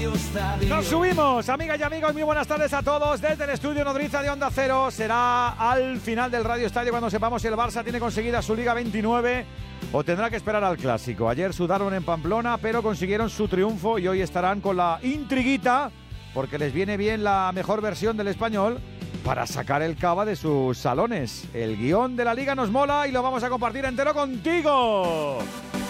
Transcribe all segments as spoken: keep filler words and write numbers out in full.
Radio Estadio. Nos subimos, amigas y amigos, muy buenas tardes a todos desde el estudio Nodriza de Onda Cero. Será al final del Radio Estadio cuando sepamos si el Barça tiene conseguida su Liga veintinueve o tendrá que esperar al Clásico. Ayer sudaron en Pamplona, pero consiguieron su triunfo y hoy estarán con la intriguita, porque les viene bien la mejor versión del español para sacar el cava de sus salones. El guión de la Liga nos mola y lo vamos a compartir entero contigo,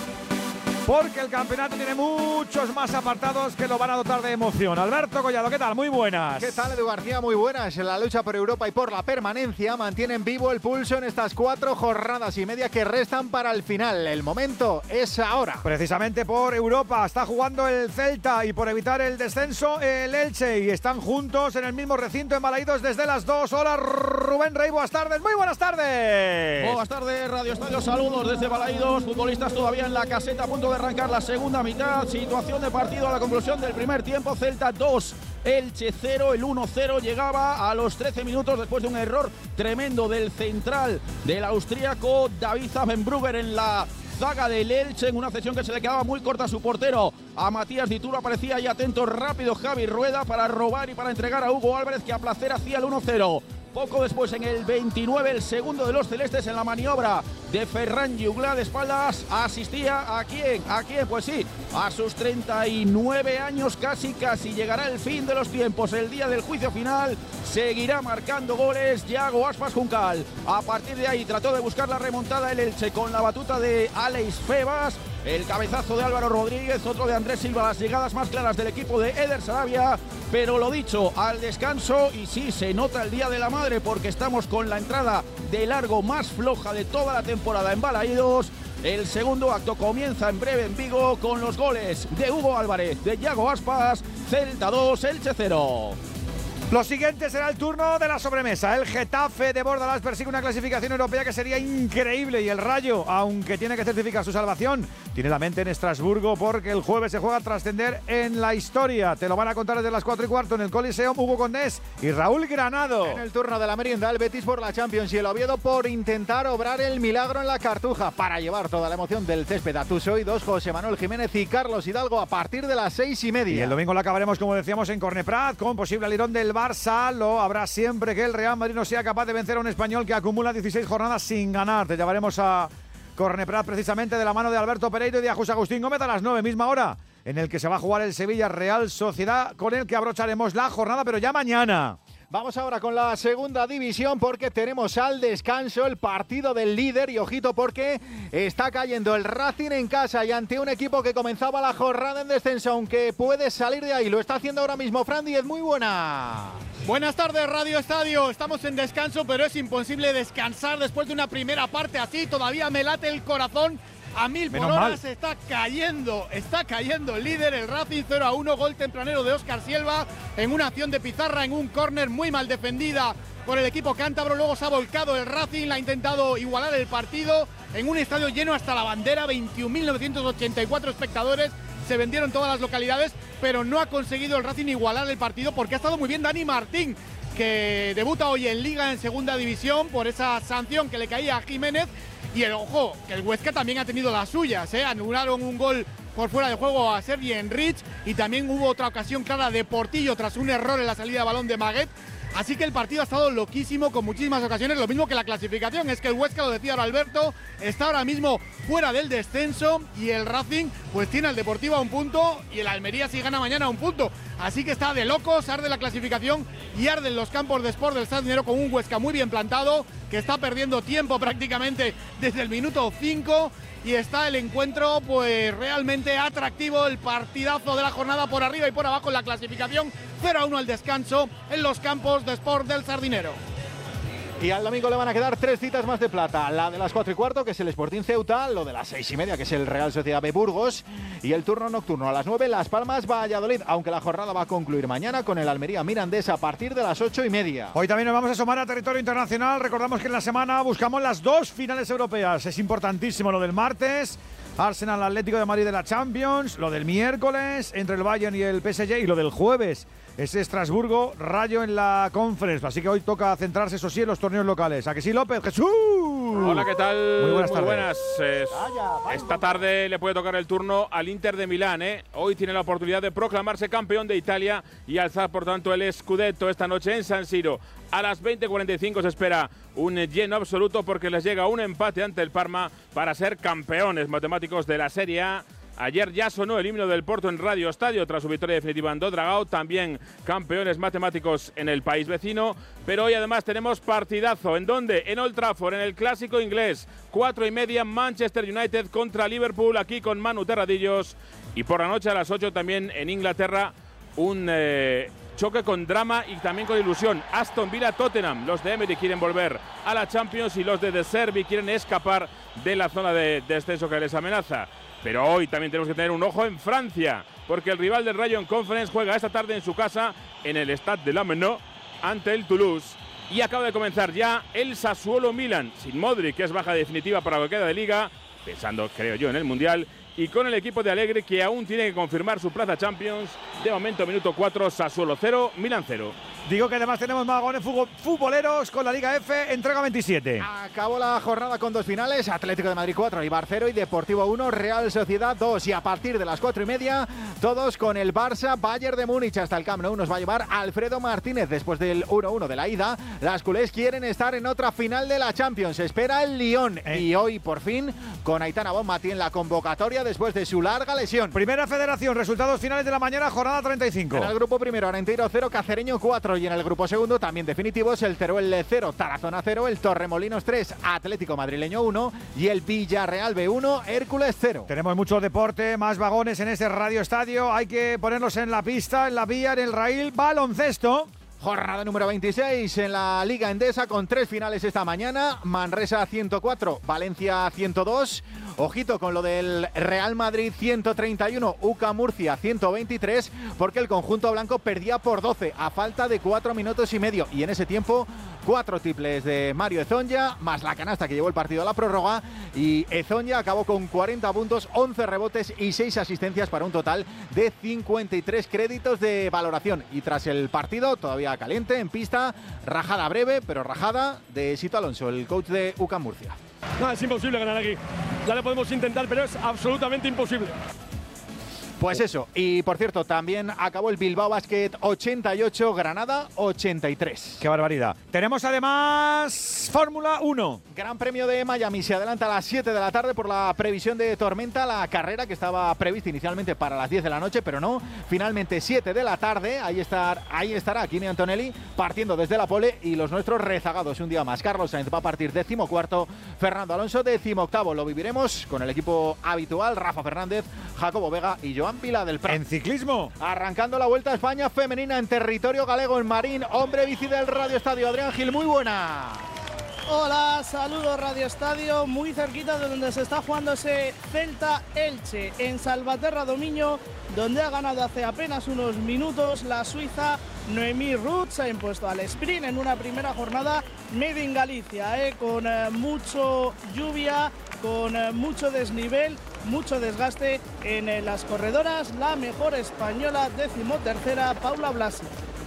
porque el campeonato tiene muchos más apartados que lo van a dotar de emoción. Alberto Collado, ¿qué tal? Muy buenas. ¿Qué tal, Edu García? Muy buenas. En la lucha por Europa y por la permanencia mantienen vivo el pulso en estas cuatro jornadas y media que restan para el final. El momento es ahora. Precisamente por Europa está jugando el Celta y por evitar el descenso el Elche, y están juntos en el mismo recinto en Balaídos desde las dos. Hola, Rubén Rey, buenas tardes. Muy buenas tardes. Buenas tardes, Radio Estadio. Saludos desde Balaídos. Futbolistas todavía en la caseta a punto de arrancar la segunda mitad. Situación de partido a la conclusión del primer tiempo. Celta dos, Elche cero. El uno cero llegaba a los trece minutos después de un error tremendo del central del austríaco David Zavenbrugger en la zaga del Elche, en una cesión que se le quedaba muy corta a su portero, a Matías Dituro. Aparecía ahí atento rápido Javi Rueda para robar y para entregar a Hugo Álvarez, que a placer hacía el uno cero. Poco después, en el veintinueve, el segundo de los celestes en la maniobra de Ferran Juglar de espaldas. Asistía a quién, a quién, pues sí, a sus treinta y nueve años, casi casi llegará el fin de los tiempos, el día del juicio final. Seguirá marcando goles Yago Aspas Juncal. A partir de ahí trató de buscar la remontada el Elche con la batuta de Alex Febas, el cabezazo de Álvaro Rodríguez, otro de Andrés Silva, las llegadas más claras del equipo de Eder Sarabia. Pero lo dicho, al descanso, y sí, se nota el Día de la Madre porque estamos con la entrada de largo más floja de toda la temporada en Balaídos. El segundo acto comienza en breve en Vigo con los goles de Hugo Álvarez, de Yago Aspas. Celta dos, Elche cero. Lo siguiente será el turno de la sobremesa. El Getafe de Bordalás persigue una clasificación europea que sería increíble, y el Rayo, aunque tiene que certificar su salvación, tiene la mente en Estrasburgo porque el jueves se juega a trascender en la historia. Te lo van a contar desde las cuatro y cuarto en el Coliseum Hugo Condés y Raúl Granado. En el turno de la merienda, el Betis por la Champions y el Oviedo por intentar obrar el milagro en la Cartuja. Para llevar toda la emoción del césped a tus oídos, José Manuel Jiménez y Carlos Hidalgo a partir de las seis y media. Y el domingo lo acabaremos, como decíamos, en Corneprat con posible alirón del Barça. Lo habrá siempre que el Real Madrid no sea capaz de vencer a un español que acumula dieciséis jornadas sin ganar. Te llevaremos a Corneprat precisamente de la mano de Alberto Pereiro y de José Agustín Gómez a las nueve, misma hora en el que se va a jugar el Sevilla Real Sociedad, con el que abrocharemos la jornada, pero ya mañana. Vamos ahora con la segunda división porque tenemos al descanso el partido del líder, y ojito porque está cayendo el Racing en casa y ante un equipo que comenzaba la jornada en descenso, aunque puede salir de ahí. Lo está haciendo ahora mismo Fran Díez. Muy buena. Buenas tardes, Radio Estadio. Estamos en descanso, pero es imposible descansar después de una primera parte así. Todavía me late el corazón a mil por hora. Se está cayendo, está cayendo el líder, el Racing. Cero a uno, gol tempranero de Óscar Silva en una acción de pizarra en un córner muy mal defendida por el equipo cántabro. Luego se ha volcado el Racing, la ha intentado igualar el partido en un estadio lleno hasta la bandera, veintiún mil novecientos ochenta y cuatro espectadores. Se vendieron todas las localidades, pero no ha conseguido el Racing igualar el partido porque ha estado muy bien Dani Martín, que debuta hoy en Liga en Segunda División por esa sanción que le caía a Jiménez. Y el ojo, que el Huesca también ha tenido las suyas, ¿eh? Anularon un gol por fuera de juego a Sergi Enrich, y también hubo otra ocasión clara de Portillo tras un error en la salida de balón de Maguet. Así que el partido ha estado loquísimo, con muchísimas ocasiones, lo mismo que la clasificación. Es que el Huesca, lo decía ahora Alberto, está ahora mismo fuera del descenso, y el Racing pues tiene al Deportivo a un punto y el Almería, si gana mañana, a un punto. Así que está de locos, arde la clasificación y arden los campos de Sport del Sardinero, con un Huesca muy bien plantado, que está perdiendo tiempo prácticamente desde el minuto cinco, y está el encuentro pues realmente atractivo, el partidazo de la jornada por arriba y por abajo en la clasificación. Cero a uno al descanso en los campos de Sport del Sardinero. Y al domingo le van a quedar tres citas más de plata. La de las cuatro y cuarto, que es el Sporting Ceuta, lo de las seis y media, que es el Real Sociedad B Burgos, y el turno nocturno a las nueve, Las Palmas Valladolid, aunque la jornada va a concluir mañana con el Almería Mirandés a partir de las ocho y media. Hoy también nos vamos a asomar a territorio internacional. Recordamos que en la semana buscamos las dos finales europeas. Es importantísimo lo del martes, Arsenal Atlético de Madrid de la Champions, lo del miércoles entre el Bayern y el P S G, y lo del jueves es Estrasburgo Rayo en la Conference. Así que hoy toca centrarse, eso sí, en los torneos locales. ¿A que sí, López? ¡Jesús! Hola, ¿qué tal? Muy buenas Muy tardes. buenas. Eh, esta tarde le puede tocar el turno al Inter de Milán. ¿eh? Hoy tiene la oportunidad de proclamarse campeón de Italia y alzar, por tanto, el Scudetto esta noche en San Siro. A las veinte cuarenta y cinco se espera un lleno absoluto porque les llega un empate ante el Parma para ser campeones matemáticos de la Serie A. Ayer ya sonó el himno del Porto en Radio Estadio tras su victoria definitiva en Dragao, también campeones matemáticos en el país vecino, pero hoy además tenemos partidazo. ¿En dónde? En Old Trafford, en el clásico inglés. Cuatro y media, Manchester United contra Liverpool, aquí con Manu Terradillos. Y por la noche a las ocho también en Inglaterra, un eh, choque con drama y también con ilusión. Aston Villa-Tottenham. Los de Emery quieren volver a la Champions y los de De Zerbi quieren escapar de la zona de descenso que les amenaza. Pero hoy también tenemos que tener un ojo en Francia, porque el rival del Rayo en Conference juega esta tarde en su casa, en el Stade de la Menot, ante el Toulouse. Y acaba de comenzar ya el Sassuolo-Milan, sin Modric, que es baja definitiva para lo que queda de Liga, pensando, creo yo, en el Mundial, y con el equipo de Allegri, que aún tiene que confirmar su plaza Champions. De momento, minuto cuatro, Sassuolo cero, Milan cero. Digo que además tenemos magones futboleros con la Liga F, entrega veintisiete. Acabó la jornada con dos finales, Atlético de Madrid cuatro, Eibar cero y Deportivo uno, Real Sociedad dos. Y a partir de las cuatro y media, todos con el Barça, Bayern de Múnich hasta el Camp Nou. Nos va a llevar Alfredo Martínez después del uno uno de la ida. Las culés quieren estar en otra final de la Champions. Se espera el Lyon. Eh. Y hoy, por fin, con Aitana Bonmatí en la convocatoria después de su larga lesión. Primera Federación, resultados finales de la mañana, jornada treinta y cinco. En el grupo primero, Arenteiro cero, Cacereño cuatro. Y en el grupo segundo, también definitivos, el Teruel cero, Tarazona cero, el Torremolinos tres, Atlético Madrileño uno y el Villarreal B uno, Hércules cero. Tenemos mucho deporte, más vagones en este Radio Estadio. Hay que ponerlos en la pista, en la vía, en el raíl. Baloncesto. Jornada número veintiséis en la Liga Endesa con tres finales esta mañana. Manresa ciento cuatro, Valencia ciento dos. Ojito con lo del Real Madrid ciento treinta y uno, U C A Murcia ciento veintitrés, porque el conjunto blanco perdía por doce a falta de cuatro minutos y medio. Y en ese tiempo, cuatro triples de Mario Ezonja, más la canasta que llevó el partido a la prórroga. Y Ezonja acabó con cuarenta puntos, once rebotes y seis asistencias para un total de cincuenta y tres créditos de valoración. Y tras el partido, todavía caliente, en pista, rajada breve, pero rajada de Sito Alonso, el coach de U C A Murcia. No, es imposible ganar aquí. Ya lo podemos intentar, pero es absolutamente imposible. Pues eso, y por cierto, también acabó el Bilbao Basket ochenta y ocho, Granada ochenta y tres. ¡Qué barbaridad! Tenemos además Fórmula uno. Gran Premio de Miami se adelanta a las siete de la tarde por la previsión de tormenta. La carrera que estaba prevista inicialmente para las diez de la noche, pero no. Finalmente siete de la tarde, ahí, estar, ahí estará Kimi Antonelli partiendo desde la pole y los nuestros rezagados un día más. Carlos Sainz va a partir decimocuarto, Fernando Alonso decimoctavo. Lo viviremos con el equipo habitual, Rafa Fernández, Jacobo Vega y Joan Pila del Prat. En ciclismo, arrancando la Vuelta a España femenina en territorio galego en Marín, hombre bici del Radio Estadio, Adrián Gil, muy buena. Hola, saludos Radio Estadio, muy cerquita de donde se está jugando ese Celta Elche, en Salvaterra Domiño, donde ha ganado hace apenas unos minutos la suiza Noemí Ruth. Se ha impuesto al sprint en una primera jornada made in Galicia, eh, con eh, mucho lluvia, con eh, mucho desnivel, mucho desgaste en eh, las corredoras. La mejor española, decimotercera, Paula Blasi.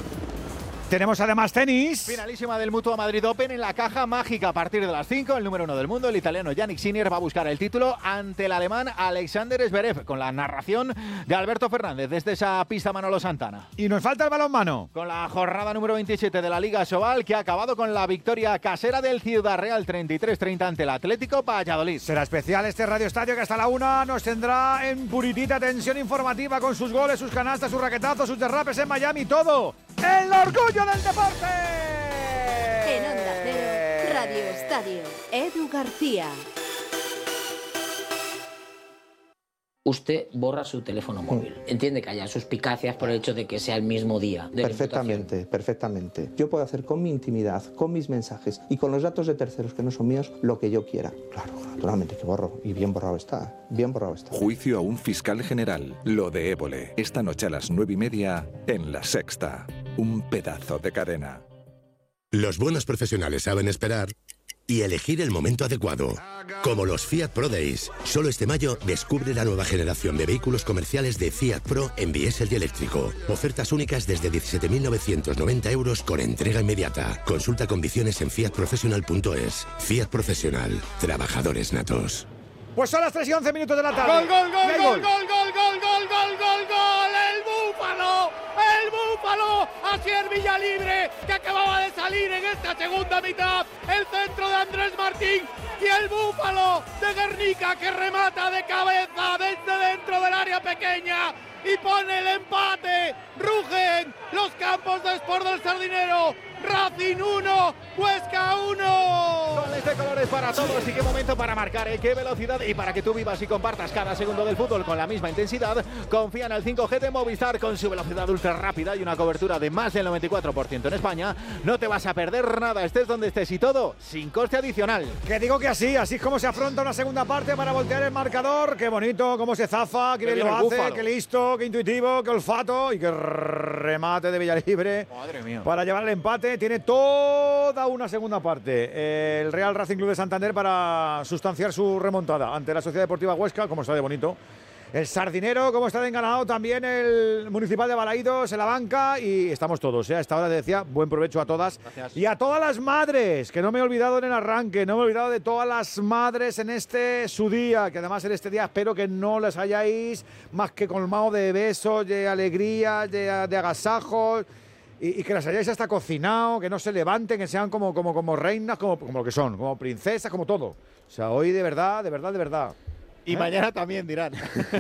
tenemos además tenis. Finalísima del Mutua Madrid Open en la caja mágica a partir de las cinco. El número uno del mundo, el italiano Yannick Sinner, va a buscar el título ante el alemán Alexander Zverev, con la narración de Alberto Fernández desde esa pista Manolo Santana. Y nos falta el balonmano. Con la jornada número veintisiete de la Liga Sobal, que ha acabado con la victoria casera del Ciudad Real treinta y tres treinta ante el Atlético Valladolid. Será especial este Radio Estadio, que hasta la una nos tendrá en puritita tensión informativa con sus goles, sus canastas, sus raquetazos, sus derrapes en Miami, todo. ¡El orgullo del deporte! En Onda Cero, Radio Estadio, Edu García. Usted borra su teléfono móvil. Entiende que haya suspicacias por el hecho de que sea el mismo día de Perfectamente, perfectamente. Yo puedo hacer con mi intimidad, con mis mensajes y con los datos de terceros que no son míos lo que yo quiera. Claro, naturalmente que borro. Y bien borrado está. Bien borrado está. Juicio a un fiscal general. Lo de Évole. Esta noche a las nueve y media en La Sexta. Un pedazo de cadena. Los buenos profesionales saben esperar y elegir el momento adecuado. Como los Fiat Pro Days. Solo este mayo descubre la nueva generación de vehículos comerciales de Fiat Pro en diésel y eléctrico. Ofertas únicas desde diecisiete mil novecientos noventa euros con entrega inmediata. Consulta condiciones en fiat professional punto es. Fiat Profesional. Trabajadores natos. Pues son las tres y once minutos de la tarde. ¡Gol, gol, gol, gol, gol, gol, gol, gol, gol, gol, gol! ¡El Búfalo! ¡El Búfalo! Asier Villalibre, que acababa de salir en esta segunda mitad. El centro de Andrés Martín y el Búfalo de Guernica, que remata de cabeza desde dentro del área pequeña y pone el empate. Rugen los campos de Sport del Sardinero. Racing uno, Huesca uno. Goles de colores para todos y qué momento para marcar, ¿eh? Qué velocidad, y para que tú vivas y compartas cada segundo del fútbol con la misma intensidad, confía en el cinco G de Movistar con su velocidad ultra rápida y una cobertura de más del noventa y cuatro por ciento en España. No te vas a perder nada, estés donde estés, y todo sin coste adicional. Que digo que así, así es como se afronta una segunda parte para voltear el marcador. Qué bonito, cómo se zafa, qué bien lo hace, Búfalo. Qué listo, qué intuitivo, qué olfato y qué remate de Villalibre. Madre mía. Para llevar el empate. Tiene toda una segunda parte el Real Racing Club de Santander para sustanciar su remontada ante la Sociedad Deportiva Huesca. Como está de bonito el Sardinero, como está de enganado también el Municipal de Balaídos en la banca, y estamos todos, ¿eh? A esta hora decía, buen provecho a todas. Gracias. Y a todas las madres, que no me he olvidado en el arranque, no me he olvidado de todas las madres en este su día, que además en este día espero que no les hayáis más que colmado de besos, de alegría, de, de agasajos. Y, y que las hayáis hasta cocinado, que no se levanten, que sean como, como, como reinas, como, como lo que son, como princesas, como todo. O sea, hoy de verdad, de verdad, de verdad. Y ¿Eh? mañana también dirán.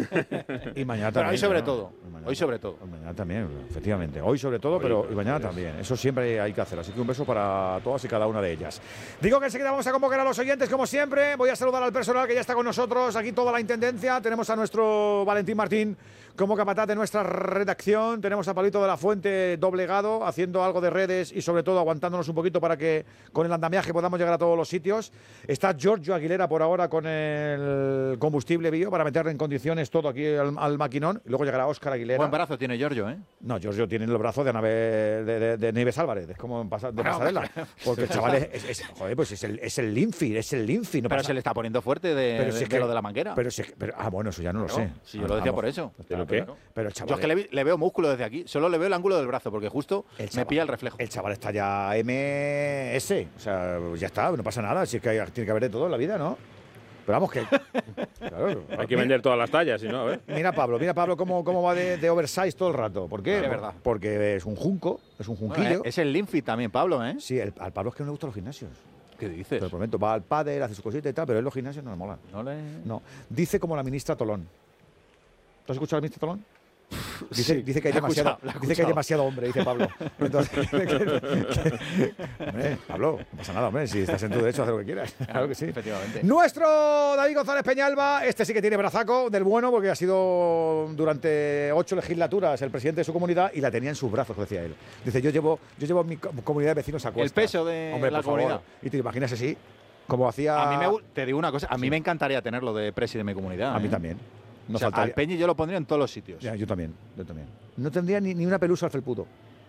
Y mañana también. Pero hoy sobre ¿no? todo. Hoy sobre todo. Hoy mañana también, efectivamente. Hoy sobre todo, hoy, pero y mañana también. Eso siempre hay que hacer. Así que un beso para todas y cada una de ellas. Digo que enseguida vamos a convocar a los oyentes, como siempre. Voy a saludar al personal que ya está con nosotros. Aquí toda la intendencia. Tenemos a nuestro Valentín Martín como capataz de nuestra redacción. Tenemos a Pablito de la Fuente doblegado, haciendo algo de redes y sobre todo aguantándonos un poquito para que con el andamiaje podamos llegar a todos los sitios. Está Giorgio Aguilera por ahora con el combustible bio para meterle en condiciones todo aquí al, al maquinón. Y luego llegará Óscar Aguilera. Buen brazo tiene Giorgio, ¿eh? No, Giorgio tiene el brazo de, Nave, de, de, de Nieves Álvarez. Es como pasa, de pasarela. Porque el chaval es, es, es, joder, pues es el, es el Linfi, es el Linfi. No pero pasa. Se le está poniendo fuerte de, pero si de, es que, de lo de la manguera. Pero si, pero, ah, bueno, eso ya no lo claro, sé. Sí, yo lo decía por eso. ¿Pero qué? Pero el chaval yo es que le, le veo músculo desde aquí. Solo le veo el ángulo del brazo, porque justo el chaval, me pilla el reflejo. El chaval está ya M S. O sea, ya está, no pasa nada. Si es que hay, tiene que haber de todo en la vida, ¿no? Pero vamos que... Claro, hay que vender todas las tallas, si no, a ver. Mira Pablo, mira Pablo cómo, cómo va de, de oversize todo el rato. ¿Por qué? Sí, es verdad. Porque es un junco, es un junquillo. Bueno, es el Linfi también, Pablo, ¿eh? Sí, el, al Pablo es que no le gustan los gimnasios. ¿Qué dices? Te lo prometo, va al pádel, hace su cosita y tal, pero él los gimnasios no le molan. No le... No. Dice como la ministra Tolón. ¿Tú has escuchado a la ministra Tolón? Dice, sí, dice, que hay demasiado, dice que hay demasiado hombre, dice Pablo. Entonces, que, que, hombre, Pablo, no pasa nada, hombre, si estás en tu derecho a hacer lo que quieras. Claro que sí. Efectivamente. Nuestro David González Peñalba, este sí que tiene brazaco del bueno, porque ha sido durante ocho legislaturas el presidente de su comunidad y la tenía en sus brazos, decía él. Dice, yo llevo, yo llevo mi comunidad de vecinos a cuestas. El peso de hombre, la comunidad. Favor. Y te imaginas así, como hacía... A mí me, te digo una cosa, a mí sí. me encantaría tenerlo de presi de mi comunidad. A ¿eh? mí también. No o sea, al Peñi yo lo pondría en todos los sitios. Ya, yo también, yo también. No tendría ni, ni una pelusa al felpudo.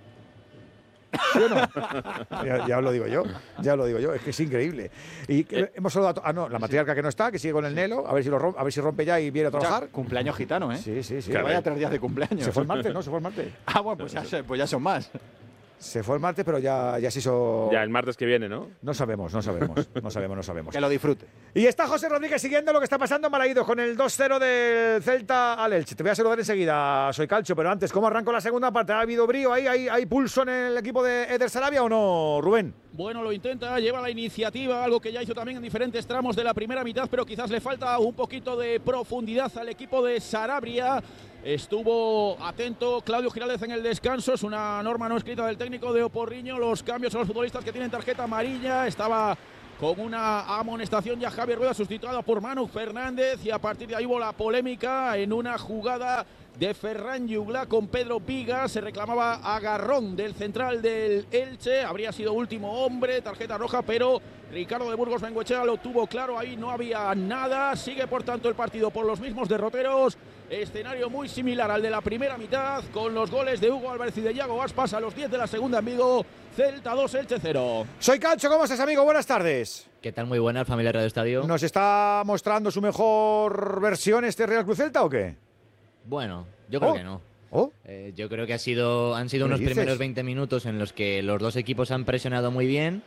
¿Sí o no? ya, ya os lo digo yo, ya os lo digo yo, es que es increíble. Y eh, hemos saludado a, ah, no, la matriarca que no está, que sigue con el Nelo, a ver si lo rompe, a ver si rompe ya y viene a trabajar. Ya, cumpleaños gitano, ¿eh? Sí, sí, sí. Que vaya tres días de cumpleaños. Se fue el martes, ¿no? Se fue el martes. Ah, bueno, pues ya, pues ya son más. Se fue el martes, pero ya, ya se hizo... Ya el martes que viene, ¿no? No sabemos, no sabemos, no sabemos, no sabemos. Que lo disfrute. Y está José Rodríguez siguiendo lo que está pasando en Balaídos con el dos cero del Celta al Elche. Te voy a saludar enseguida, soy Calcio, pero antes, ¿cómo arrancó la segunda parte? ¿Ha habido brío ahí? ¿Hay, hay pulso en el equipo de Eder Sarabia o no, Rubén? Bueno, lo intenta, lleva la iniciativa, algo que ya hizo también en diferentes tramos de la primera mitad, pero quizás le falta un poquito de profundidad al equipo de Sarabia. Estuvo atento Claudio Giraldez en el descanso, es una norma no escrita del técnico de Oporriño, los cambios a los futbolistas que tienen tarjeta amarilla, estaba con una amonestación ya Javier Rueda sustituida por Manu Fernández y a partir de ahí hubo la polémica en una jugada de Ferran Yugla con Pedro Vigas, se reclamaba agarrón del central del Elche, habría sido último hombre, tarjeta roja, pero Ricardo de Burgos Bengoechea lo tuvo claro, ahí no había nada, sigue por tanto el partido por los mismos derroteros. Escenario muy similar al de la primera mitad, con los goles de Hugo Álvarez y de Iago Aspas a los diez de la segunda en Vigo. Celta dos, Elche cero. Soy Calcho, ¿cómo estás, amigo? Buenas tardes. ¿Qué tal? Muy buena, familia Radio Estadio. ¿Nos está mostrando su mejor versión este Real Cruz Celta o qué? Bueno, yo creo oh. que no. ¿Oh? Eh, yo creo que ha sido, han sido unos dices? primeros veinte minutos en los que los dos equipos han presionado muy bien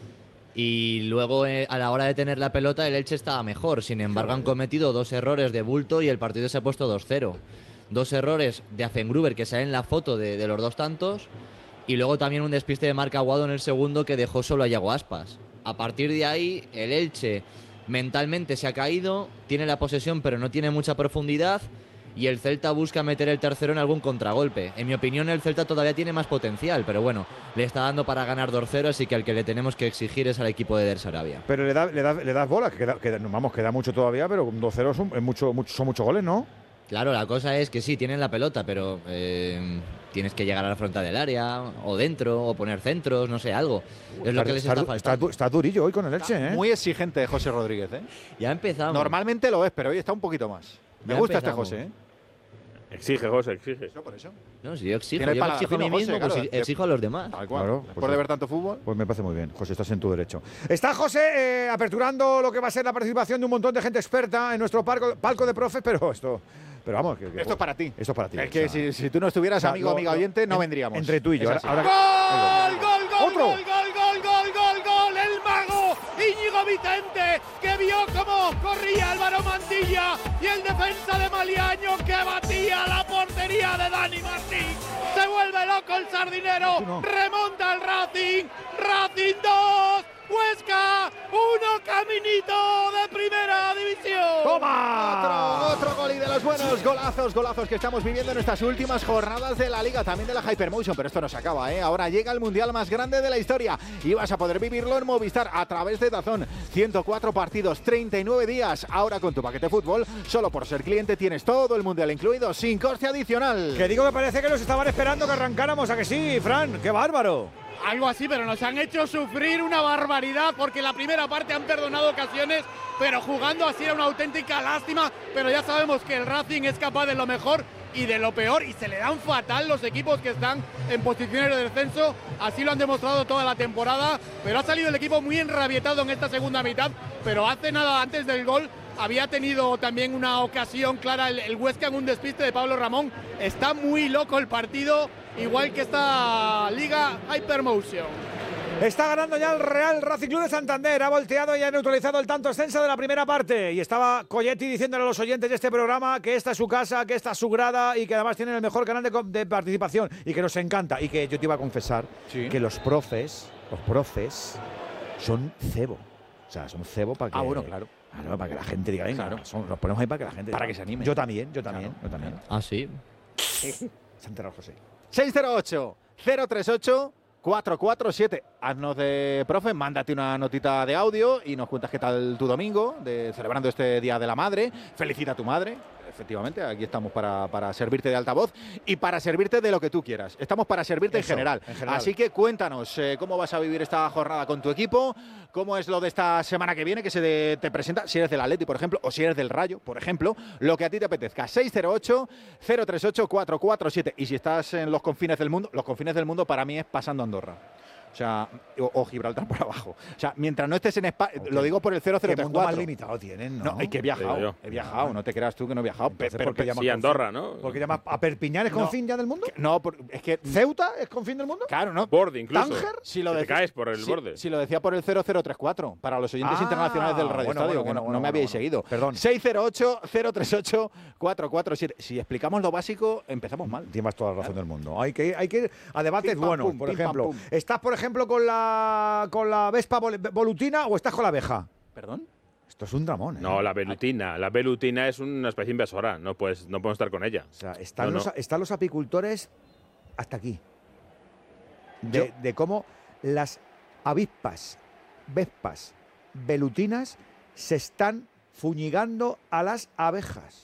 y luego eh, a la hora de tener la pelota el Elche estaba mejor. Sin embargo, han cometido dos errores de bulto y el partido se ha puesto dos cero. Dos errores de Afengruber que salen en la foto de, de los dos tantos y luego también un despiste de Marc Aguado en el segundo que dejó solo a Iago Aspas. A partir de ahí, el Elche mentalmente se ha caído, tiene la posesión pero no tiene mucha profundidad y el Celta busca meter el tercero en algún contragolpe. En mi opinión, el Celta todavía tiene más potencial, pero bueno, le está dando para ganar dos cero, así que al que le tenemos que exigir es al equipo de Der Sarabia. Pero le, da, le, da, le das bola, que, queda, que vamos, queda mucho todavía, pero con dos cero son, es mucho, mucho, son muchos goles, ¿no? Claro, la cosa es que sí, tienen la pelota, pero eh, tienes que llegar a la frontal del área, o dentro, o poner centros, no sé, algo. Es está, lo que les está, está faltando. Está, está durillo hoy con el Elche, ¿eh? Muy exigente José Rodríguez, ¿eh? Ya ha empezado. Normalmente lo es, pero hoy está un poquito más. Me Ya gusta empezamos. este José, ¿eh? Exige, José, exige. Eso por eso. No, si yo exijo, Tiene el yo me exijo a mí paladar fino, mismo, José, pues claro. exijo a los demás. Tal cual. Claro, Después pues de sí. ver tanto fútbol. Pues me parece muy bien, José, estás en tu derecho. Está José eh, aperturando lo que va a ser la participación de un montón de gente experta en nuestro palco, palco de profes, pero esto... Pero vamos, que, que, Esto es para ti. Esto es para ti. Es que o sea, si, si tú no estuvieras, o sea, amigo o lo- amiga lo- oyente, no en- vendríamos. Entre tú y yo. Es Ahora, así. ahora- ¡Gol, gol, gol, ¡Otro! gol, gol, gol, gol, gol, gol! ¡El mago Íñigo Vicente, que vio cómo corría Álvaro Mantilla y el defensa de Maliaño que batía la portería de Dani Martín! ¡Se vuelve loco el sardinero! ¡Remonta el Racing! ¡Racing dos! ¡Huesca uno! ¡Caminito de primera división! ¡Toma! Otro, otro gol y de los buenos golazos, golazos que estamos viviendo en estas últimas jornadas de la Liga, también de la Hypermotion, pero esto no se acaba, ¿eh? Ahora llega el Mundial más grande de la historia y vas a poder vivirlo en Movistar a través de DAZN. ciento cuatro partidos, treinta y nueve días. Ahora con tu paquete fútbol, solo por ser cliente tienes todo el Mundial incluido, sin coste adicional. Que digo que parece que los estaban esperando que arrancáramos, ¿a que sí, Fran? ¡Qué bárbaro! Algo así, pero nos han hecho sufrir una barbaridad porque en la primera parte han perdonado ocasiones, pero jugando así era una auténtica lástima. Pero ya sabemos que el Racing es capaz de lo mejor y de lo peor y se le dan fatal los equipos que están en posiciones de descenso. Así lo han demostrado toda la temporada, pero ha salido el equipo muy enrabietado en esta segunda mitad. Pero hace nada antes del gol había tenido también una ocasión clara el, el Huesca en un despiste de Pablo Ramón. Está muy loco el partido, igual que esta Liga Hypermotion. Está ganando ya el Real Racing Club de Santander. Ha volteado y ha neutralizado el tanto extenso de la primera parte. Y estaba Colletti diciéndole a los oyentes de este programa que esta es su casa, que esta es su grada y que además tienen el mejor canal de, de participación y que nos encanta. Y que yo te iba a confesar Sí. que los profes, los profes, son cebo. O sea, son cebo para que… Ah, bueno, claro. Claro, para que la gente diga, venga, Claro. son- los ponemos ahí para que la gente Para diga. que se anime. Yo también, yo también, yo también. Ah, sí. Se ha enterado José. seis cero ocho, cero tres ocho, cuatro cuatro siete. Haznos de profe, mándate una notita de audio y nos cuentas qué tal tu domingo, de, celebrando este Día de la Madre. Felicita a tu madre. Efectivamente, aquí estamos para, para servirte de altavoz y para servirte de lo que tú quieras. Estamos para servirte en Eso, general. en general. Así que cuéntanos eh, cómo vas a vivir esta jornada con tu equipo, cómo es lo de esta semana que viene que se de- te presenta, si eres del Atleti, por ejemplo, o si eres del Rayo, por ejemplo, lo que a ti te apetezca. seis cero ocho, cero tres ocho, cuatro cuatro siete. Y si estás en los confines del mundo, los confines del mundo para mí es pasando Andorra. O sea, o, o Gibraltar por abajo. O sea, mientras no estés en España, lo digo por el cero cero ¿Qué tres mundo más cuatro. limitado tienen, no? No, es que he Digo viajado, yo. he viajado, no te creas tú que no he viajado. Entonces, pero, ¿por qué pero- llama Sí, confín? Andorra, ¿no? ¿Por qué llama a Perpiñán es No. confín ya del mundo? no, por- es que ¿Ceuta es confín del mundo? claro, no. Borde incluso. ¿Tánger? Si lo Que te decía- caes por el si- borde. Si lo decía por el cero cero tres cuatro, para los oyentes Ah, internacionales del Radio bueno, Estadio, bueno, que bueno, no, bueno, no me habíais bueno. seguido. Perdón. seis cero ocho, cero tres ocho, cuatro cuatro siete. Si explicamos lo básico, empezamos mal. Tienes toda la razón del mundo. Hay que ir, hay que ir a debates Pim, pam, buenos, pum, por pim, pam, ejemplo. pum. ¿Estás, por ejemplo, con la con la Vespa vol- volutina o estás con la abeja? ¿Perdón? Esto es un dramón, ¿eh? No, la velutina. La velutina es una especie invasora. No, puedes, no podemos estar con ella. O sea, están, No, los, no. están los apicultores hasta aquí. De, Yo- de cómo las avispas, vespas, velutinas se están fuñigando a las abejas.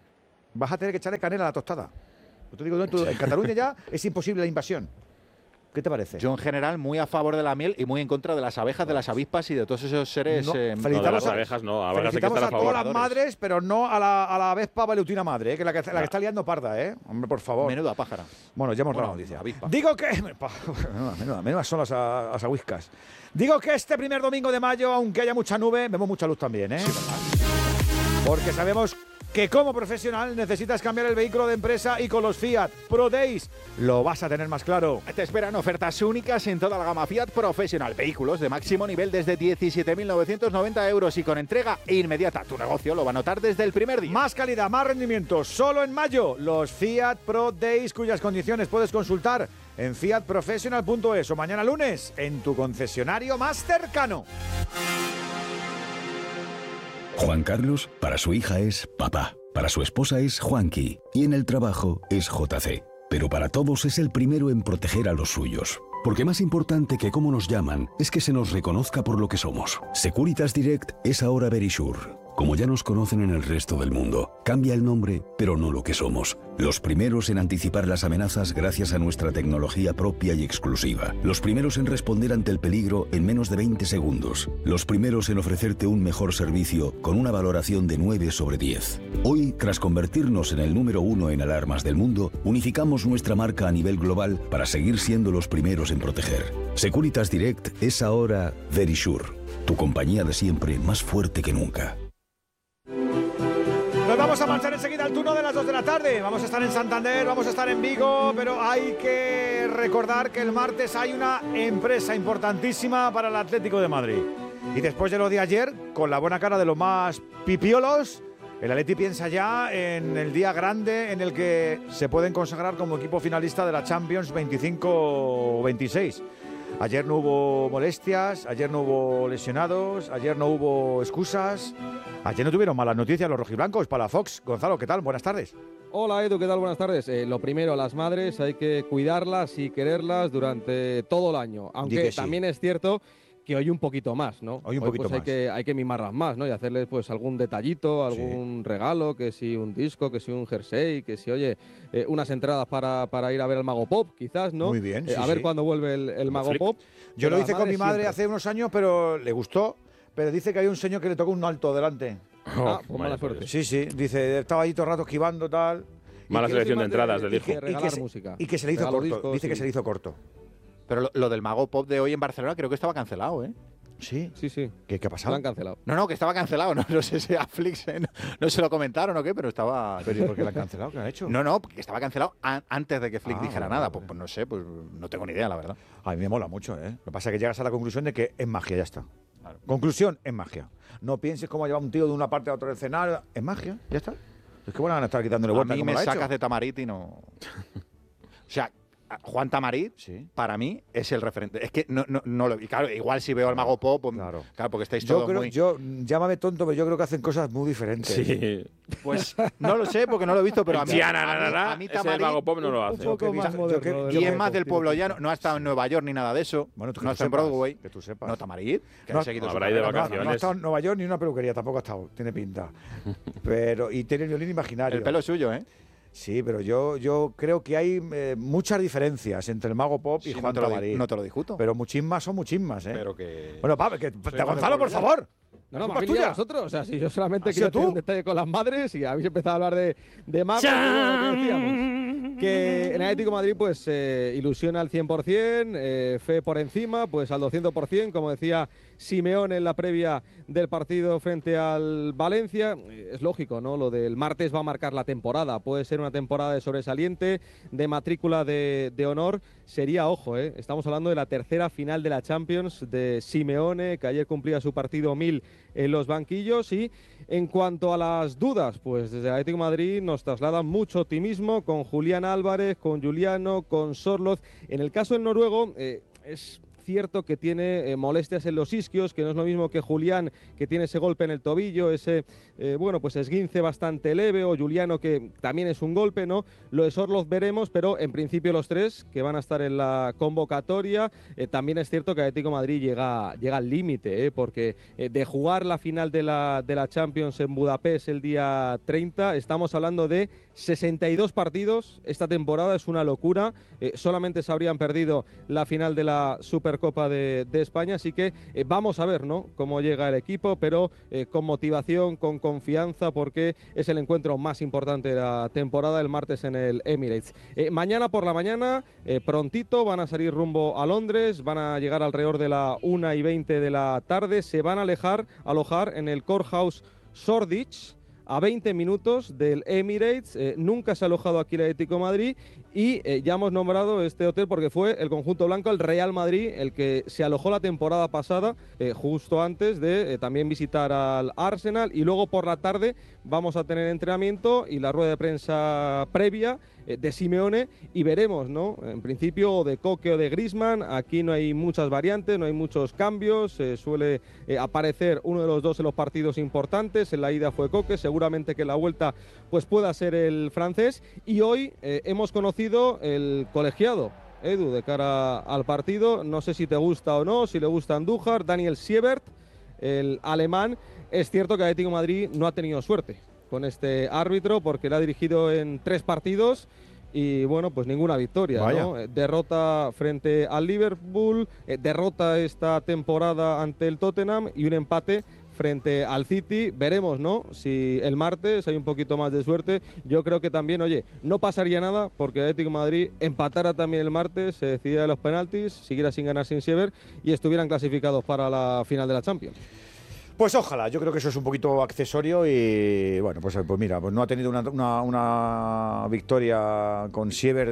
Vas a tener que echarle canela a la tostada. Yo te digo, no, tú- en Cataluña ya es imposible la invasión. ¿Qué te parece? Yo en general muy a favor de la miel y muy en contra de las abejas, de las avispas y de todos esos seres. No, eh, no, de las abejas no, a felicitamos que a, a todas las madres, pero no a la, a la avispa velutina madre, ¿eh? que es la que, la que está liando parda, ¿eh? Hombre, por favor. Menuda pájara. Bueno, ya hemos bueno, dado noticia. Avispa. Digo que... menuda, menuda, menuda son las, las aguiscas. Digo que este primer domingo de mayo, aunque haya mucha nube, vemos mucha luz también, ¿eh? Sí, porque sabemos que como profesional necesitas cambiar el vehículo de empresa y con los Fiat Pro Days lo vas a tener más claro. Te esperan ofertas únicas en toda la gama Fiat Professional. Vehículos de máximo nivel desde diecisiete mil novecientos noventa euros y con entrega inmediata. Tu negocio lo va a notar desde el primer día. Más calidad, más rendimiento. Solo en mayo, los Fiat Pro Days, cuyas condiciones puedes consultar en fiat professional punto es o mañana lunes en tu concesionario más cercano. Juan Carlos, para su hija es papá, para su esposa es Juanqui y en el trabajo es J C. Pero para todos es el primero en proteger a los suyos. Porque más importante que cómo nos llaman es que se nos reconozca por lo que somos. Securitas Direct es ahora Verisure. Como ya nos conocen en el resto del mundo, cambia el nombre, pero no lo que somos. Los primeros en anticipar las amenazas gracias a nuestra tecnología propia y exclusiva. Los primeros en responder ante el peligro en menos de veinte segundos. Los primeros en ofrecerte un mejor servicio con una valoración de nueve sobre diez. Hoy, tras convertirnos en el número uno en alarmas del mundo, unificamos nuestra marca a nivel global para seguir siendo los primeros en proteger. Securitas Direct es ahora Verisure, tu compañía de siempre más fuerte que nunca. Nos vamos a marchar enseguida al turno de las dos de la tarde. Vamos a estar en Santander, vamos a estar en Vigo, pero hay que recordar que el martes hay una empresa importantísima para el Atlético de Madrid. Y después de lo de ayer, con la buena cara de los más pipiolos, el Atleti piensa ya en el día grande en el que se pueden consagrar como equipo finalista de la Champions veinticinco veintiséis. Ayer no hubo molestias, ayer no hubo lesionados, ayer no hubo excusas, ayer no tuvieron malas noticias los rojiblancos para Fox. Gonzalo, ¿qué tal? Buenas tardes. Hola Edu, ¿qué tal? Buenas tardes. Eh, lo primero, las madres hay que cuidarlas y quererlas durante todo el año, aunque sí. También es cierto que hoy un poquito más, ¿no? Hoy un hoy, poquito pues, más. Hay que, hay que mimarlas más, ¿no? Y hacerles pues algún detallito, algún sí. regalo, que si un disco, que si un jersey, que si, oye, eh, unas entradas para, para ir a ver al Mago Pop, quizás, ¿no? Muy bien, eh, sí, A ver sí. cuándo vuelve el, el Mago Pop. Yo lo hice con mi madre siempre. hace unos años, pero le gustó. Pero dice que hay un señor que le tocó un alto delante. Ah, pues mala suerte. Sí, sí. Dice, estaba ahí todo el rato esquivando, tal. Mala selección de entradas del hijo. Y que, y que se, música. y que se le hizo Regalo corto. discos, dice sí. que se le hizo corto. Pero lo, lo del Mago Pop de hoy en Barcelona creo que estaba cancelado, ¿eh? Sí, sí, sí. ¿Qué, qué ha pasado? Lo han cancelado. No, no, que estaba cancelado. No, no sé si a Flix eh, no, no se lo comentaron o qué, pero estaba. ¿Pero por qué lo han cancelado? ¿Qué han hecho? No, no, porque estaba cancelado an antes de que Flix ah, dijera vale, nada. vale. Pues, pues no sé, pues no tengo ni idea, la verdad. A mí me mola mucho, ¿eh? Lo que pasa es que llegas a la conclusión de que es magia, ya está. Claro. Conclusión, es magia. No pienses cómo lleva un tío de una parte a otra del escenario. Es magia, ya está. Es que van a estar quitándole vueltas. A mí como me lo ha sacas hecho. de Tamarit y no. O sea, Juan Tamarit, sí. para mí, es el referente. Es que no, no, no lo. Y claro, igual si veo al Mago Pop, pues, claro. claro, porque estáis Yo todos creo, muy. yo, llámame tonto, pero yo creo que hacen cosas muy diferentes. Sí. Pues no lo sé, porque no lo he visto, pero a mí. Ya, a na, mí, na, na, a mí ese Tamarit. Mago Pop no lo hace. Un poco más moderno. Y es más del pueblo ya, no, no ha estado en Nueva York ni nada de eso. Bueno, tú, no ha estado en Broadway. Que tú sepas. No, Tamarit. Que no, ha seguido habrá ido de no, vacaciones. no ha estado en Nueva York ni una peluquería, tampoco ha estado. Tiene pinta. Pero, y tiene el violín imaginario. El pelo es suyo, ¿eh? Sí, pero yo, yo creo que hay eh, muchas diferencias entre el Mago Pop y Sí, Juan no te lo di- Tamarit. no te lo discuto. Pero muchísimas son muchísimas, ¿eh? Pero que. Bueno, Pablo, que, más Gonzalo, de por pueblo. favor. No, no, ¿Culpa más bien tuya? a vosotros. O sea, si yo solamente ¿Has quiero sido tú? tener un detalle con las madres y habéis empezado a hablar de, de magos. Bueno, ¿qué decíamos? Que en Atlético de Madrid, pues, eh, ilusiona al cien por cien, eh, fe por encima, pues al doscientos por cien, como decía Simeone en la previa del partido frente al Valencia. Eh, Es lógico, ¿no? Lo del martes va a marcar la temporada. Puede ser una temporada de sobresaliente, de matrícula de, de honor. Sería, ojo, ¿eh? Estamos hablando de la tercera final de la Champions de Simeone, que ayer cumplía su partido mil en los banquillos. Y en cuanto a las dudas, pues desde el Atlético de Madrid nos trasladan mucho optimismo con Julián Álvarez, con Juliano, con Sorloth. En el caso del noruego, eh, es cierto que tiene eh, molestias en los isquios, que no es lo mismo que Julián, que tiene ese golpe en el tobillo, ese, eh, bueno, pues esguince bastante leve, o Juliano, que también es un golpe, ¿no? Lo de Sorloth veremos, pero en principio los tres que van a estar en la convocatoria. Eh, también es cierto que Atlético de Madrid llega, llega al límite, ¿eh? porque eh, de jugar la final de la, de la Champions en Budapest el día treinta, estamos hablando de sesenta y dos partidos. Esta temporada es una locura. Eh, solamente se habrían perdido la final de la Supercopa de, de España, así que eh, vamos a ver, ¿no?, cómo llega el equipo, pero eh, con motivación, con confianza, porque es el encuentro más importante de la temporada, el martes en el Emirates. Eh, mañana por la mañana, eh, prontito, van a salir rumbo a Londres, van a llegar alrededor de la una y veinte de la tarde, se van a alejar, alojar en el Courthouse Shoreditch, a veinte minutos del Emirates. Eh, nunca se ha alojado aquí el Atlético de Madrid y eh, ya hemos nombrado este hotel porque fue el conjunto blanco, el Real Madrid, el que se alojó la temporada pasada, eh, justo antes de eh, también visitar al Arsenal, y luego por la tarde vamos a tener entrenamiento y la rueda de prensa previa eh, de Simeone, y veremos, ¿no?, en principio de Koke o de Griezmann. Aquí no hay muchas variantes, no hay muchos cambios, eh, suele eh, aparecer uno de los dos en los partidos importantes. En la ida fue Koke, seguramente que en la vuelta pues pueda ser el francés, y hoy eh, hemos conocido el colegiado, Edu, de cara al partido. No sé si te gusta o no, si le gusta Andújar, Daniel Siebert, el alemán. Es cierto que Atlético de Madrid no ha tenido suerte con este árbitro porque le ha dirigido en tres partidos y, bueno, pues ninguna victoria, ¿no? Derrota frente al Liverpool, eh, derrota esta temporada ante el Tottenham y un empate frente al City. Veremos, ¿no?, si el martes hay un poquito más de suerte. Yo creo que también, oye, no pasaría nada porque el Atlético de Madrid empatara también el martes, se decidiera los penaltis, siguiera sin ganar sin Siever y estuvieran clasificados para la final de la Champions. Pues ojalá, yo creo que eso es un poquito accesorio y bueno, pues, pues mira, pues no ha tenido una, una, una victoria con Siever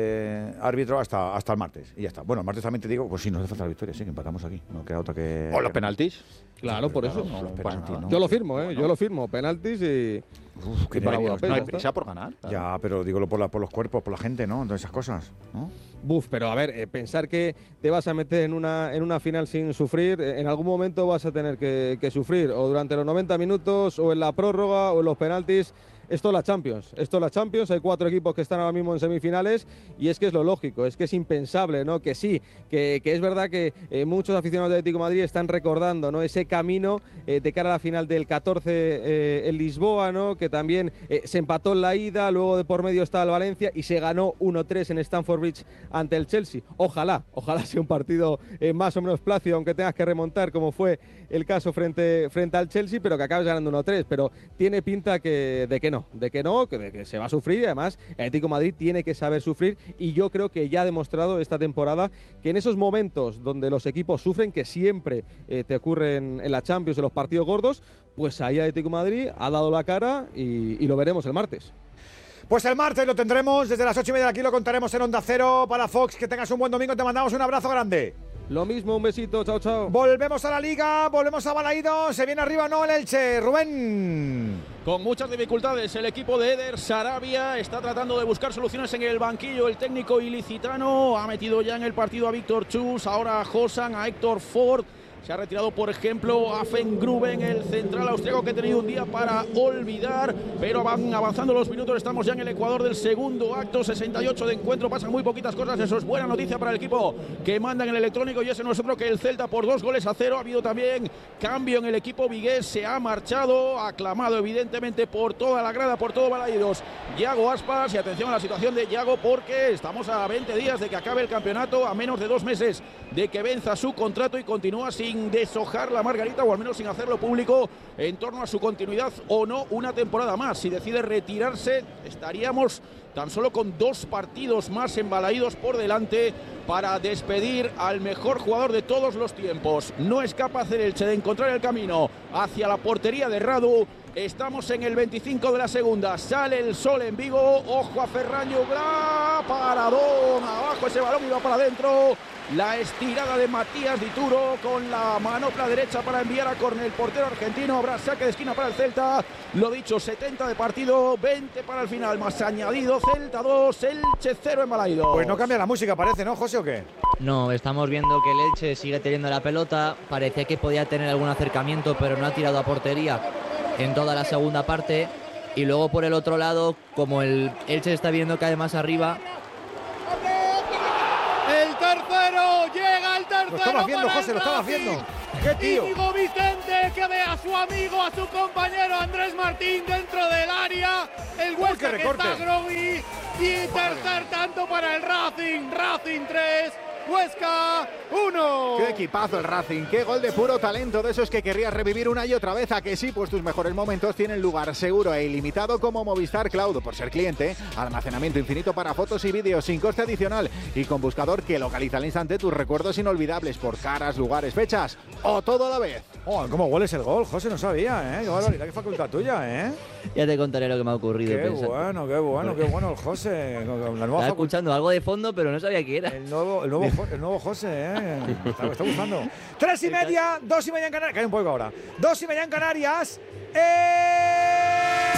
de árbitro hasta, hasta el martes y ya está. Bueno, el martes también te digo, pues sí, nos hace falta la victoria, sí, que empatamos aquí, no queda otra que... ¿O los penaltis? Claro, por eso. No, penalti, ¿no? Yo lo firmo, ¿eh? Yo lo firmo, penaltis y... Uf, que y para no, Budapest, no hay prisa por ganar. Claro. Ya, pero digo por, la, por los cuerpos, por la gente, ¿no? Todas esas cosas, ¿no? Buf, pero a ver, eh, pensar que te vas a meter en una, en una final sin sufrir, eh, en algún momento vas a tener que, que sufrir, o durante los noventa minutos, o en la prórroga, o en los penaltis. Esto es la Champions, esto es la Champions, hay cuatro equipos que están ahora mismo en semifinales y es que es lo lógico, es que es impensable, ¿no? Que sí, que, que es verdad que eh, muchos aficionados de Atlético de Madrid están recordando, ¿no?, ese camino eh, de cara a la final del catorce eh, en Lisboa, ¿no?, que también eh, se empató en la ida, luego de por medio estaba el Valencia y se ganó uno tres en Stamford Bridge ante el Chelsea. Ojalá, ojalá sea un partido eh, más o menos plácido, aunque tengas que remontar como fue el caso frente, frente al Chelsea, pero que acabes ganando uno tres, pero tiene pinta que, de que no. de que no, que, de que se va a sufrir, y además el Atlético de Madrid tiene que saber sufrir, y yo creo que ya ha demostrado esta temporada que en esos momentos donde los equipos sufren, que siempre eh, te ocurren en la Champions, en los partidos gordos, pues ahí el Atlético de Madrid ha dado la cara y, y lo veremos el martes. Pues el martes lo tendremos desde las ocho y media, aquí lo contaremos en Onda Cero para Fox. Que tengas un buen domingo, te mandamos un abrazo grande. Lo mismo, un besito, chao, chao. Volvemos a la Liga, volvemos a Balaídos, se viene arriba, ¿no?, el Elche, Rubén. Con muchas dificultades el equipo de Eder Sarabia está tratando de buscar soluciones en el banquillo. El técnico ilicitano ha metido ya en el partido a Víctor Chus, ahora a Josan, a Héctor Ford. Se ha retirado, por ejemplo, a Fengruben, el central austriaco, que ha tenido un día para olvidar, pero van avanzando los minutos. Estamos ya en el Ecuador del segundo acto, sesenta y ocho de encuentro, pasan muy poquitas cosas. Eso es buena noticia para el equipo que manda en el electrónico, y ese no es otro que el Celta, por dos goles a cero. Ha habido también cambio en el equipo vigués, se ha marchado, aclamado evidentemente por toda la grada, por todo Balaídos, Yago Aspas. Y atención a la situación de Yago, porque estamos a veinte días de que acabe el campeonato, a menos de dos meses de que venza su contrato, y continúa sin deshojar la margarita, o al menos sin hacerlo público, en torno a su continuidad o no una temporada más. Si decide retirarse, estaríamos tan solo con dos partidos más en Balaídos por delante para despedir al mejor jugador de todos los tiempos. No es capaz el Elche de encontrar el camino hacia la portería de Radu. Estamos en el veinticinco de la segunda. Sale el sol en Vigo. Ojo a Ferraño. Gran paradón. Abajo ese balón iba para adentro. La estirada de Matías Dituro con la manopla derecha para enviar a córner el portero argentino. Habrá saque de esquina para el Celta. Lo dicho, setenta de partido, veinte para el final. Más añadido, Celta dos, Elche cero en Balaidos. Pues no cambia la música, parece, ¿no, José, o qué? No, estamos viendo que el Elche sigue teniendo la pelota. Parecía que podía tener algún acercamiento, pero no ha tirado a portería en toda la segunda parte. Y luego por el otro lado, como el Elche está viendo cae más arriba. El tercero, llega el tercero. Lo estaba haciendo, para José, lo estaba haciendo. ¿Qué tío? Íñigo Vicente que ve a su amigo, a su compañero Andrés Martín dentro del área. El Huesca que está groggy. Y tercer tanto para el Racing. Racing tres. Huesca uno. Qué equipazo el Racing, qué gol de puro talento, de esos que querrías revivir una y otra vez. A que sí, pues tus mejores momentos tienen lugar seguro e ilimitado como Movistar Cloud. Por ser cliente, almacenamiento infinito para fotos y vídeos sin coste adicional y con buscador que localiza al instante tus recuerdos inolvidables por caras, lugares, fechas o todo a la vez. Oh, ¿cómo hueles el gol, José? No sabía, ¿eh? Qué barbaridad, qué facultad tuya, ¿eh? Ya te contaré lo que me ha ocurrido. Qué pensando. bueno, qué bueno, qué bueno el José. La nueva Estaba escuchando algo de fondo, pero no sabía qué era. El nuevo, el nuevo, el nuevo José, ¿eh? Está, está gustando. Tres y media, dos y media en Canarias. Cae un poco ahora. Dos y media en Canarias. ¡Eh!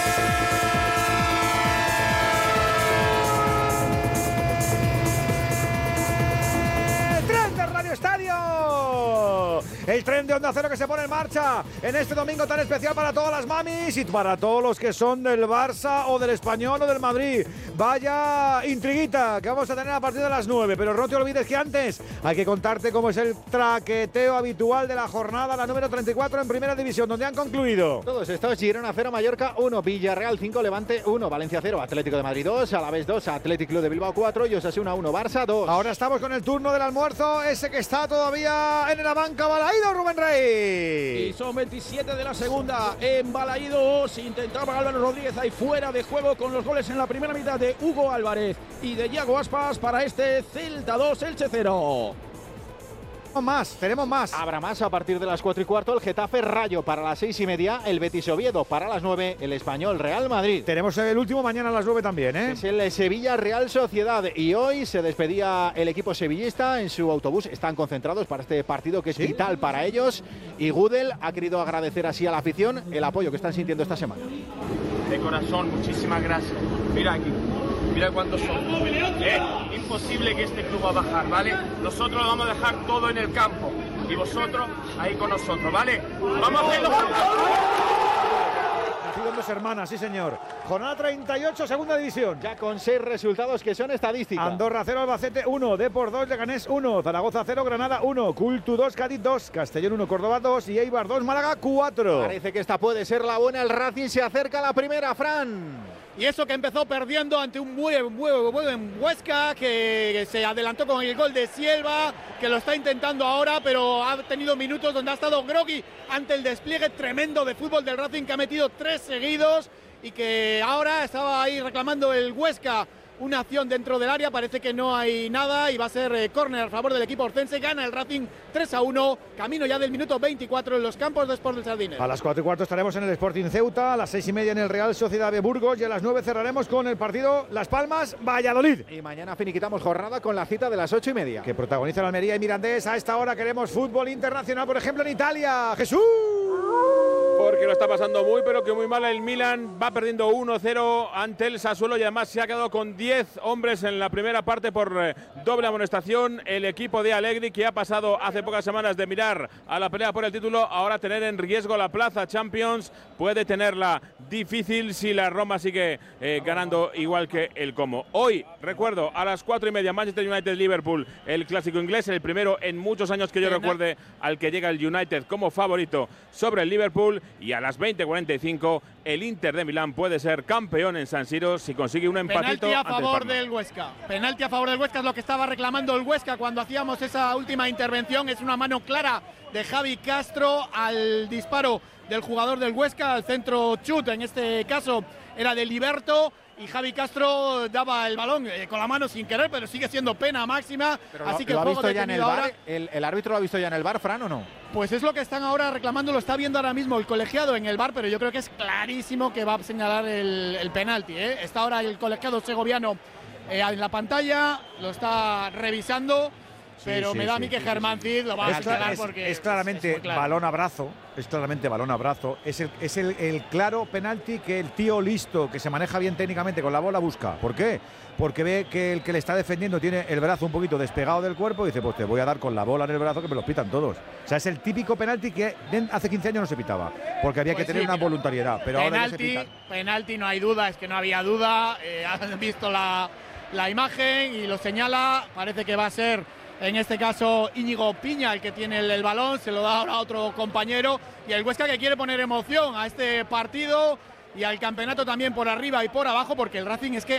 ¡Tren de Radio Estadio! El tren de Onda Cero que se pone en marcha en este domingo tan especial para todas las mamis y para todos los que son del Barça o del Español o del Madrid. Vaya intriguita que vamos a tener a partir de las nueve, pero no te olvides que antes hay que contarte cómo es el traqueteo habitual de la jornada, la número treinta y cuatro en Primera División, donde han concluido. Todos estos: Girona cero, Mallorca uno, Villarreal cinco, Levante uno, Valencia cero, Atlético de Madrid dos, Alavés dos, Athletic Club de Bilbao cuatro y Osasuna uno, Barça dos. Ahora estamos con el turno del almuerzo, ese que está todavía en la banca, Balaídos, Rubén Rey. Y son veintisiete de la segunda en Balaídos. Intentaba Álvaro Rodríguez ahí fuera de juego con los goles en la primera mitad de Hugo Álvarez y de Iago Aspas para este Celta dos, Elche cero. Tenemos más, tenemos más. Habrá más a partir de las cuatro y cuarto. El Getafe Rayo para las seis y media. El Betis Oviedo para las nueve. El Español Real Madrid. Tenemos el último mañana a las nueve también, ¿eh? Es el Sevilla Real Sociedad. Y hoy se despedía el equipo sevillista en su autobús. Están concentrados para este partido que es ¿Sí? vital para ellos. Y Gudel ha querido agradecer así a la afición el apoyo que están sintiendo esta semana. De corazón, muchísimas gracias. Mira aquí. Mira cuántos son. Eh, imposible que este club va a bajar, ¿vale? Nosotros lo vamos a dejar todo en el campo. Y vosotros ahí con nosotros, ¿vale? ¡Vamos a hacerlo juntos! Nacido en Dos Hermanas, sí señor. Jornada treinta y ocho, Segunda División. Ya con seis resultados que son estadísticas. Andorra cero, Albacete uno, Depor dos, Leganés uno, Zaragoza cero, Granada uno, Cultu dos, Cádiz dos, Castellón uno, Córdoba dos y Eibar dos, Málaga cuatro. Parece que esta puede ser la buena. El Racing se acerca a la primera, Fran. Y eso que empezó perdiendo ante un muy buen, buen Huesca, que se adelantó con el gol de Sielva, que lo está intentando ahora, pero ha tenido minutos donde ha estado groggy ante el despliegue tremendo de fútbol del Racing, que ha metido tres seguidos y que ahora estaba ahí reclamando el Huesca una acción dentro del área. Parece que no hay nada y va a ser eh, córner a favor del equipo orcense. Gana el Racing tres a uno, camino ya del minuto veinticuatro en los campos de Sport del Sardines. A las cuatro y cuarto estaremos en el Sporting Ceuta, a las seis y media en el Real Sociedad de Burgos y a las nueve cerraremos con el partido Las Palmas Valladolid. Y mañana finiquitamos jornada con la cita de las ocho y media. Que protagoniza la Almería y Mirandés. A esta hora queremos fútbol internacional, por ejemplo en Italia. ¡Jesús! Porque lo está pasando muy, pero que muy mal el Milan. Va perdiendo uno cero ante el Sassuolo y además se ha quedado con diez hombres en la primera parte por eh, doble amonestación. El equipo de Allegri, que ha pasado hace pocas semanas de mirar a la pelea por el título, ahora tener en riesgo la plaza Champions, puede tenerla difícil si la Roma sigue eh, ganando igual que el Como. Hoy, recuerdo, a las cuatro y media, Manchester United-Liverpool, el clásico inglés, el primero en muchos años que yo recuerde al que llega el United como favorito sobre el Liverpool. Y a las veinte cuarenta y cinco el Inter de Milán puede ser campeón en San Siro si consigue un empatito. Penalti a favor del Huesca. Penalti a favor del Huesca es lo que estaba reclamando el Huesca cuando hacíamos esa última intervención. Es una mano clara de Javi Castro al disparo del jugador del Huesca, el centro chut, en este caso era de Liberto, y Javi Castro daba el balón eh, con la mano sin querer, pero sigue siendo pena máxima. Pero así lo, que lo el ha juego visto ya en el ahora, bar. El, el árbitro lo ha visto ya en el bar, Fran, ¿o no? Pues es lo que están ahora reclamando, lo está viendo ahora mismo el colegiado en el bar, pero yo creo que es clarísimo que va a señalar el, el penalti. ¿eh? Está ahora el colegiado segoviano eh, en la pantalla, lo está revisando. Pero sí, me da sí, a mí que sí, Germán sí, Cid lo va es a señalar es, porque es claramente es claro. balón abrazo, es claramente balón abrazo, es el es el, el claro penalti que el tío listo, que se maneja bien técnicamente con la bola, busca. ¿Por qué? Porque ve que el que le está defendiendo tiene el brazo un poquito despegado del cuerpo y dice, pues te voy a dar con la bola en el brazo que me lo pitan todos. O sea, es el típico penalti que hace quince años no se pitaba, porque había pues que tener sí, una mira, voluntariedad, pero penalti, ahora ya se pita. Penalti no hay duda, es que no había duda, eh, han visto la, la imagen y lo señala, parece que va a ser en este caso Íñigo Piña el que tiene el, el balón, se lo da ahora a otro compañero, y el Huesca que quiere poner emoción a este partido y al campeonato también por arriba y por abajo, porque el Racing es que